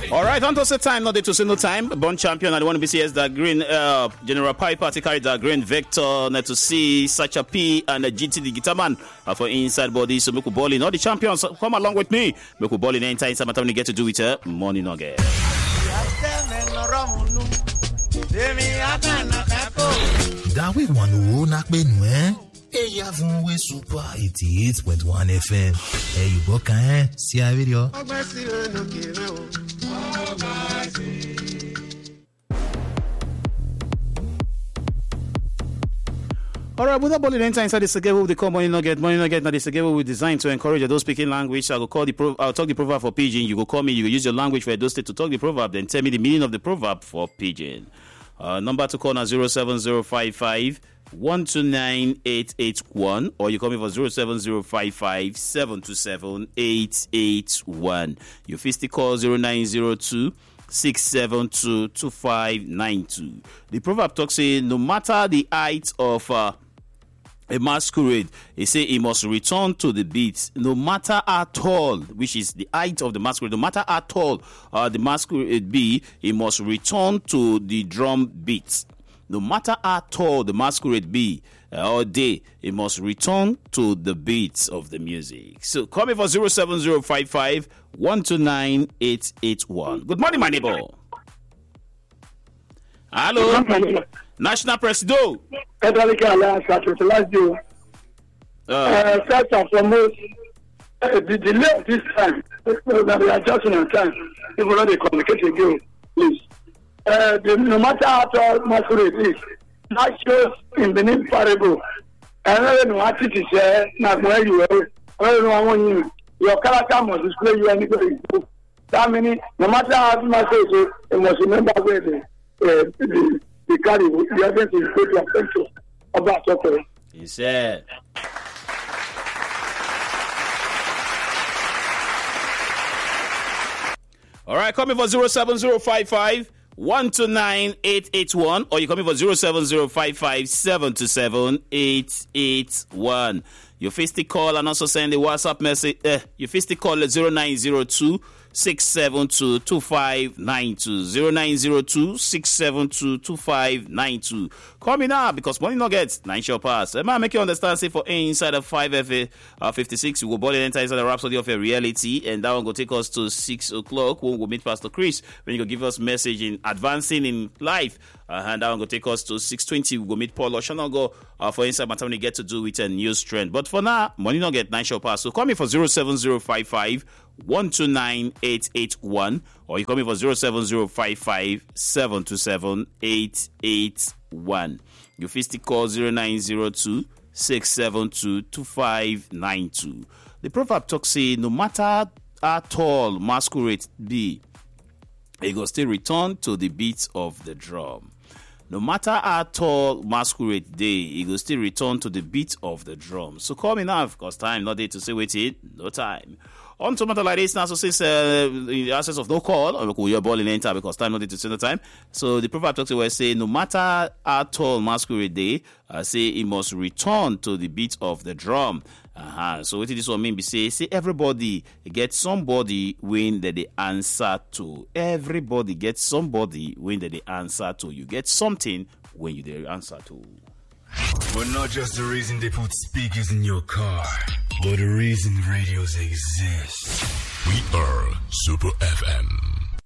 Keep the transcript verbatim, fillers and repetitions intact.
All right, on to say time, not to say no time. Born champion, and the one to be C S that green uh, General Piper to carry that green Vector, not to see Sacha P and the G T the guitar man uh, for inside body. So make we ball in. All the champions come along with me. Make we ball in anytime. Time to get to do it. Uh, morning nugget. That we want to knock me, eh? Hey, you have one way super eighty-eight point one F M. Hey, you book, eh? See a video. All right, with that ball in enter inside the segment, we call money nugget. Money nugget, now the segment we designed to encourage those speaking language. I will call the pro- I'll talk the proverb for pidgin. You go call me. You will use your language for those state to talk the proverb. Then tell me the meaning of the proverb for pidgin. Uh, number to call now zero seven zero five five one two nine eight eight one, or you call me for zero seven zero five five seven two seven eight eight one. Your fisty call zero nine zero two six seven two two five nine two. The proverb talks say no matter the height of uh, a masquerade, he say he must return to the beat, no matter how tall, which is the height of the masquerade, no matter how tall uh, the masquerade be, he must return to the drum beat. No matter how tall the masquerade be uh, all day, he must return to the beats of the music. So call me for zero seven zero five five one two nine eight eight one. Good morning, my neighbor. Hello. National Presido. Uh, uh, first and foremost, uh, the delay of this time, that we are just in time, people know they communicate again, please. Uh, the, no matter how tall masquerade is, that shows in the name parable. I don't know what it is, uh, not where you are. I don't know how you, your character must display you anywhere you go. That meaning, no matter how masquerade is, you must remember where the, uh, the The carry the event is going to affect you about okay. He said. All right, call me for zero seven zero five five one two nine eight eight one, or you call me for zero seven zero five five seven two seven eight eight one. Your fisty call and also send a WhatsApp message. Uh, your fisty call at zero nine zero two six seven two two five nine two. zero nine zero two six seven two two five nine two. Call me now because money nuggets nine shall pass. Am I make you understand? Say for A inside of five F A uh, fifty-six, we will ball it inside the Rhapsody of a Reality, and that one will take us to six o'clock when we'll meet Pastor Chris. When you go give us message in advancing in life, uh, and that one will take us to six twenty. We'll meet Paul Oshanago uh, for inside Matam to get to do with a news trend. But for now, money nugget nine shall pass. So call me for zero seven zero five five one two nine eight eight one, or you call me for zero seven zero five five seven two seven eight eight one. Your fisty call zero nine zero two six seven two two five nine two. The proverb talks say no matter how tall masquerade be, it will still return to the beat of the drum. No matter how tall masquerade day, it will still return to the beat of the drum. So call me now because time not there to say wait it, no time. On to matter like this now, so since uh, the absence of no call, or your ball in enter because time not to say no time. So the proverb talks about say no matter how tall masquerade day, uh, say it must return to the beat of the drum. Uh-huh. So what did this one mean? Be say say everybody get somebody when that they answer to. Everybody gets somebody when that they answer to. You get something when you they answer to. But not just the reason they put speakers in your car, but the reason radios exist. We are Super F M.